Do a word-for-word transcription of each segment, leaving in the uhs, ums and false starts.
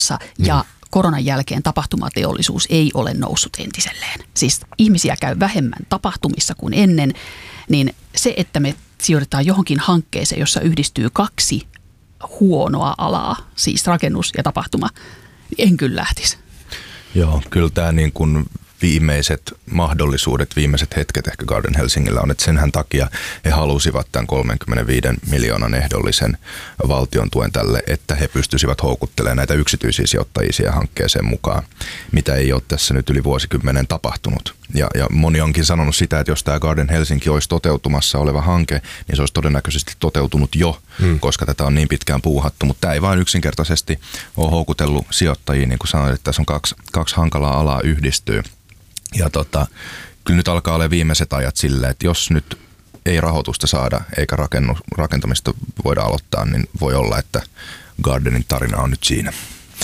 ja Mm. koronan jälkeen tapahtumateollisuus ei ole noussut entiselleen. Siis ihmisiä käy vähemmän tapahtumissa kuin ennen, niin se, että me sijoitetaan johonkin hankkeeseen, jossa yhdistyy kaksi huonoa alaa, siis rakennus ja tapahtuma, niin en kyllä lähtisi. Joo, kyllä tämä niin kuin viimeiset mahdollisuudet, viimeiset hetket ehkä Garden Helsingillä on, että senhän takia he halusivat tämän kolmekymmentäviisi miljoonan ehdollisen valtion tuen tälle, että he pystyisivät houkuttelemaan näitä yksityisiä sijoittajia siihen hankkeeseen mukaan, mitä ei ole tässä nyt yli vuosikymmenen tapahtunut. Ja, ja moni onkin sanonut sitä, että jos tämä Garden Helsinki olisi toteutumassa oleva hanke, niin se olisi todennäköisesti toteutunut jo, hmm. koska tätä on niin pitkään puuhattu, mutta tämä ei vain yksinkertaisesti ole houkutellut sijoittajia, niin kuin sanoit, että tässä on kaksi, kaksi hankalaa alaa yhdistyy. Ja tota, kyllä nyt alkaa olla viimeiset ajat silleen, että jos nyt ei rahoitusta saada eikä rakennu, rakentamista voida aloittaa, niin voi olla, että Gardenin tarina on nyt siinä.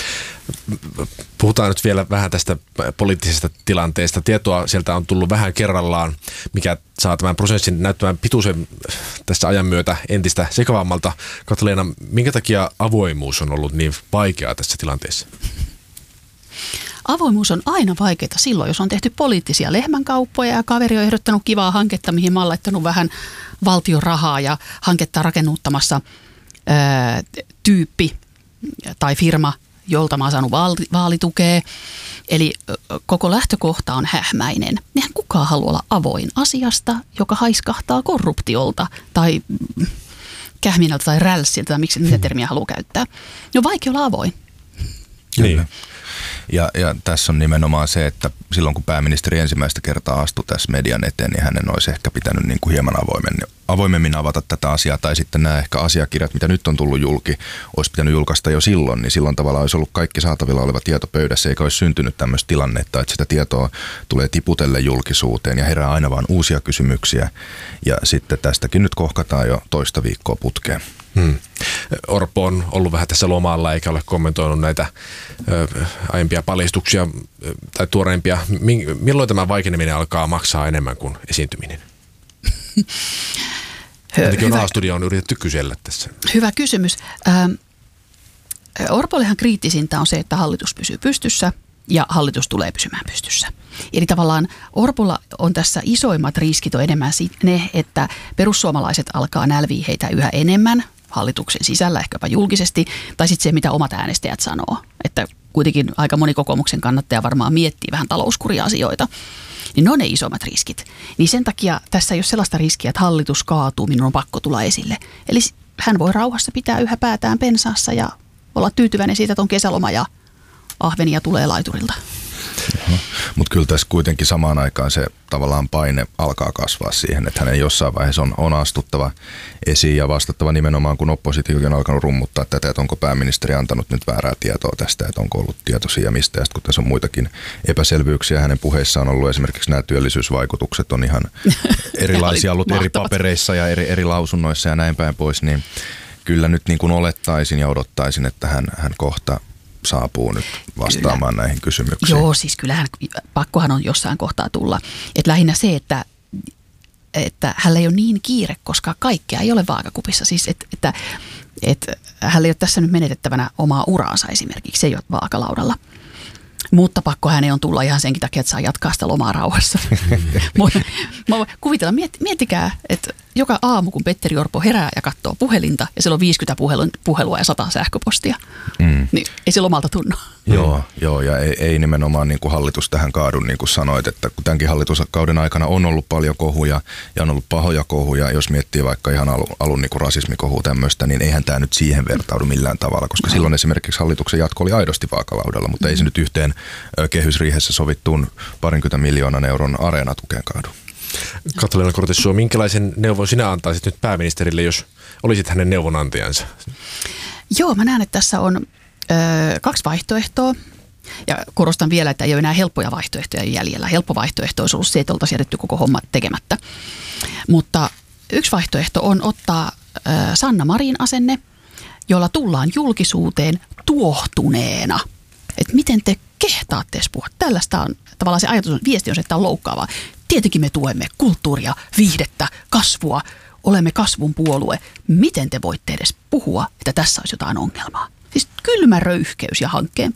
Puhutaan nyt vielä vähän tästä poliittisesta tilanteesta. Tietoa sieltä on tullut vähän kerrallaan, mikä saa tämän prosessin näyttämään pituisen tässä ajan myötä entistä sekavammalta. Kataleena, minkä takia avoimuus on ollut niin vaikeaa tässä tilanteessa? Avoimuus on aina vaikeaa silloin, jos on tehty poliittisia lehmänkauppoja ja kaveri on ehdottanut kivaa hanketta, mihin mä oon laittanut vähän valtion rahaa ja hanketta rakennuttamassa ää, tyyppi tai firma, jolta mä oon saanut vaalitukea. Eli koko lähtökohta on hähmäinen. Eihän kukaan halua olla avoin asiasta, joka haiskahtaa korruptiolta tai kähminältä tai rälssiltä, tai miksi mitä termiä haluaa käyttää. No vaikea olla avoin. Niin. Ja, ja tässä on nimenomaan se, että silloin kun pääministeri ensimmäistä kertaa astui tässä median eteen, niin hänen olisi ehkä pitänyt niin kuin hieman avoimen, avoimemmin avata tätä asiaa. Tai sitten nämä ehkä asiakirjat, mitä nyt on tullut julki, olisi pitänyt julkaista jo silloin. Niin silloin tavallaan olisi ollut kaikki saatavilla oleva tieto pöydässä, eikä olisi syntynyt tämmöistä tilannetta, että sitä tietoa tulee tiputelle julkisuuteen ja herää aina vaan uusia kysymyksiä. Ja sitten tästäkin nyt kohkataan jo toista viikkoa putkeen. Hmm. Orpo on ollut vähän tässä lomalla eikä ole kommentoinut näitä ö, aiempia paljastuksia ö, tai tuoreimpia. Milloin tämä vaikeneminen alkaa maksaa enemmän kuin esiintyminen? Jotenkin on A-studio on yritetty kysellä tässä. Hyvä kysymys. Ähm, Orpollehan kriittisintä on se, että hallitus pysyy pystyssä ja hallitus tulee pysymään pystyssä. Eli tavallaan Orpolla on tässä isoimmat riskit on enemmän ne, että perussuomalaiset alkaa nälviä heitä yhä enemmän hallituksen sisällä, ehkäpä julkisesti, tai sitten se, mitä omat äänestäjät sanoo. Että kuitenkin aika moni kokoomuksen kannattaja varmaan miettii vähän talouskuria-asioita. Niin ne on ne isommat riskit. Niin sen takia tässä ei ole sellaista riskiä, että hallitus kaatuu, minun on pakko tulla esille. Eli hän voi rauhassa pitää yhä päätään pensaassa ja olla tyytyväinen siitä, että on kesäloma ja ahvenia tulee laiturilta. Mutta kyllä tässä kuitenkin samaan aikaan se tavallaan paine alkaa kasvaa siihen, että hänen jossain vaiheessa on, on astuttava esiin ja vastattava nimenomaan, kun oppositiokin on alkanut rummuttaa tätä, että onko pääministeri antanut nyt väärää tietoa tästä, että onko ollut tietoisia ja mistä. Ja sitten kun tässä on muitakin epäselvyyksiä hänen puheissaan ollut, esimerkiksi nämä työllisyysvaikutukset on ihan erilaisia ollut eri papereissa ja eri, eri lausunnoissa ja näin päin pois, niin kyllä nyt niin kuin olettaisin ja odottaisin, että hän, hän kohta saapuu nyt vastaamaan Kyllä. näihin kysymyksiin. Joo, siis kyllähän pakkohan on jossain kohtaa tulla. Et lähinnä se, että, että hänellä ei ole niin kiire, koska kaikkea ei ole vaakakupissa. Siis et, että että hänellä ei ole tässä nyt menetettävänä omaa uraansa esimerkiksi, se ei ole vaakalaudalla. Mutta pakko hänen on tulla ihan senkin takia, että saa jatkaa sitä lomaa rauhassa. Kuvitellaan, miettikää, että joka aamu, kun Petteri Orpo herää ja katsoo puhelinta, ja siellä on viisikymmentä puhelua ja sata sähköpostia, mm. niin ei se lomalta tunnu. Joo, joo ja ei, ei nimenomaan niin kuin hallitus tähän kaadu, niin kuin sanoit, että kun tämänkin hallituskauden aikana on ollut paljon kohuja ja on ollut pahoja kohuja, jos miettii vaikka ihan alun, alun niin kuin rasismikohua tämmöistä, niin eihän tämä nyt siihen vertaudu millään tavalla, koska no. silloin esimerkiksi hallituksen jatko oli aidosti vaakalaudalla, mutta mm. ei se nyt yhteen kehysriihessä sovittuun parinkymmentä miljoonan euron areenatukeen kaadu. Kataleena Kortessuo, minkälaisen neuvon sinä antaisit nyt pääministerille, jos olisit hänen neuvonantajansa? Joo, mä näen, että tässä on ö, kaksi vaihtoehtoa. Ja korostan vielä, että ei ole enää helppoja vaihtoehtoja jäljellä. Helppo vaihtoehto olisi ollut se, että oltaisiin jätetty koko homma tekemättä. Mutta yksi vaihtoehto on ottaa ö, Sanna Marin asenne, jolla tullaan julkisuuteen tuohtuneena. Että miten te kehtaatte edes puhua? Tällaista on tavallaan se ajatus, viesti on se, että on loukkaavaa. Tietenkin me tuemme kulttuuria, viihdettä, kasvua. Olemme kasvun puolue. Miten te voitte edes puhua, että tässä olisi jotain ongelmaa? Siis kylmä röyhkeys ja hankkeen